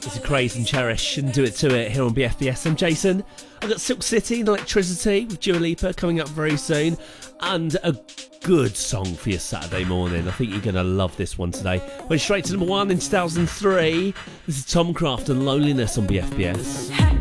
This is Craze and Cherish and Do It To It here on BFBS. I'm Jason. I've got Silk City and Electricity with Dua Lipa coming up very soon. And a good song for your Saturday morning. I think you're going to love this one today. Went straight to number 1 in 2003. This is Tom Craft and Loneliness on BFBS.